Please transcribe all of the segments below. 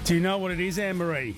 Do you know what it is, Anne-Marie?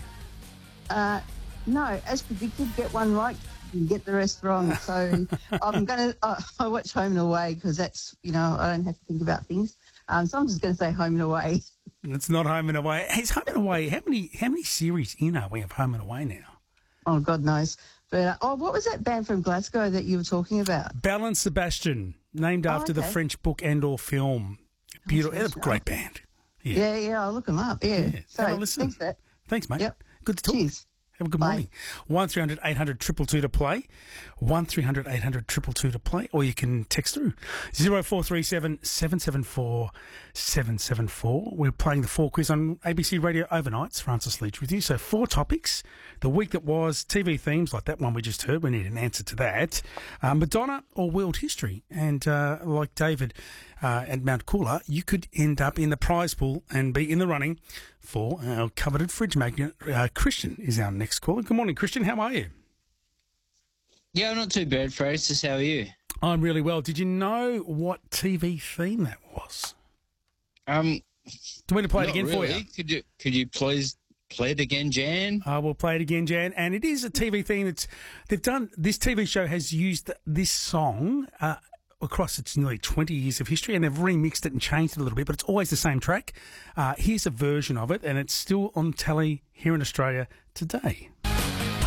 No, as predicted, get one right and get the rest wrong. So I'm going to, I watch Home and Away because that's, I don't have to think about things. So I'm just going to say Home and Away. It's not Home and Away. It's Home and Away. How many series are we of Home and Away now? Oh, God knows. But, what was that band from Glasgow that you were talking about? Belle and Sebastian, named after the French book and/or film. Beautiful, great band. Yeah, I'll look them up. Yeah. So, have a listen. Thanks for that. Thanks, mate. Yep. Good to talk. Cheers. Have a good morning. 1300 800 222 to play. 1300 800 222 to play. Or you can text through 0437 774 774. We're playing the 4 quiz on ABC Radio Overnights. Francis Leach with you. So 4 topics. The week that was, TV themes like that one we just heard. We need an answer to that. Madonna or world history. And like David at Mount Coolor, you could end up in the prize pool and be in the running for our coveted fridge magnet. Christian is our next caller. Good morning, Christian. How are you? Yeah, not too bad, Francis. How are you? I'm really well. Did you know what TV theme that was? Do you want me to play it again for you? Could you please play it again, Jan? I will play it again, Jan. And it is a TV theme they've done. This TV show has used this song across its nearly 20 years of history, and they've remixed it and changed it a little bit, but it's always the same track. Here's a version of it, and it's still on telly here in Australia today.